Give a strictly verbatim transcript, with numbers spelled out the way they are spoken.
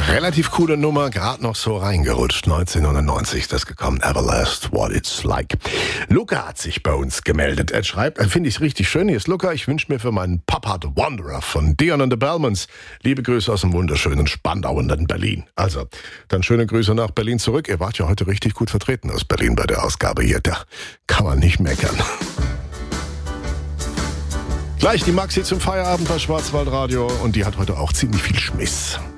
Relativ coole Nummer, gerade noch so reingerutscht. neunzehnhundertneunzig das gekommen. Everlast, what it's like. Luca hat sich bei uns gemeldet. Er schreibt, finde ich richtig schön. Hier ist Luca. Ich wünsche mir für meinen Papa The Wanderer von Dion and the Bellmans liebe Grüße aus dem wunderschönen Spandau und in Berlin. Also, dann schöne Grüße nach Berlin zurück. Ihr wart ja heute richtig gut vertreten aus Berlin bei der Ausgabe hier. Da kann man nicht meckern. Gleich die Maxi zum Feierabend bei Schwarzwaldradio und die hat heute auch ziemlich viel Schmiss.